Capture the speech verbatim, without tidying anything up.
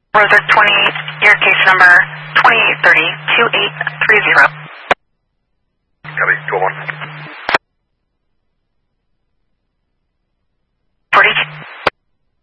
Rosette twenty-eight, your case number twenty-eight thirty, two eight three zero.